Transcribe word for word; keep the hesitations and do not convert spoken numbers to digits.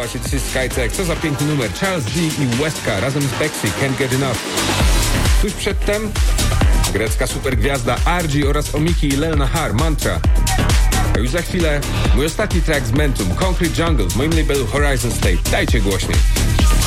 się This is Skytech. Co za piękny numer. Charles D. i Westka razem z Bexy, Can't Get Enough. Tuż przedtem grecka supergwiazda R G oraz Omiki i Lel Nahar, Mantra. A już za chwilę mój ostatni track z Mentum, Concrete Jungle w moim labelu Horizon State. Dajcie głośniej.